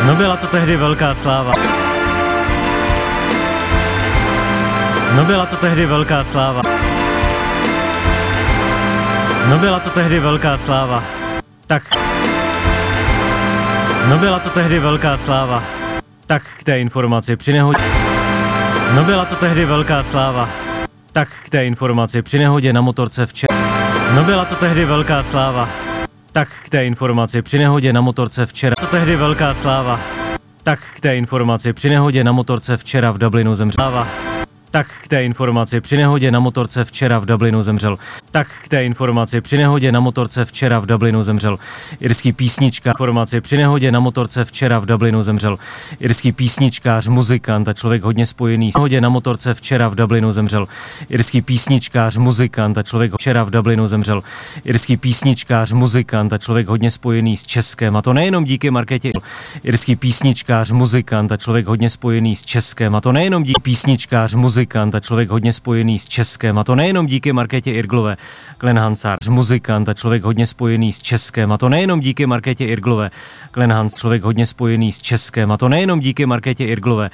No byla to tehdy velká sláva. No byla to tehdy velká sláva. No byla to tehdy velká sláva. Tak. No byla to tehdy velká sláva. Tak k té informaci při nehodě. No byla to tehdy velká sláva. Tak k té informaci při nehodě na motorce včera. No byla to tehdy velká sláva. Tak k té informaci při nehodě na motorce včera. To tehdy velká sláva. Tak k té informaci při nehodě na motorce včera v Dublinu zemřel. Tak k té informaci při nehodě na motorce včera v Dublinu zemřel. Tak k té informaci při nehodě na motorce včera v Dublinu zemřel. Irský písničkář. Informaci při nehodě na motorce včera v Dublinu zemřel. Irský písničkář, muzikant a člověk hodně spojený s nehodě na motorce včera v Dublinu zemřel. Irský písničkář, muzikant a člověk včera v Dublinu zemřel. Irský písničkář, muzikant a člověk hodně spojený s Českem, a to nejenom díky Markétě. Irský písničkář, muzikant a člověk hodně spojený s Českem, a to nejenom díky písničkář, muzikant a člověk hodně spojený s Českem, a to nejenom díky Markétě Irglové. Glenn Hansard, muzikant a člověk hodně spojený s Českem, a to nejenom díky Markétě Irglové. Glenn Hansard, člověk hodně spojený s Českem, a to nejenom díky Markétě Irglové.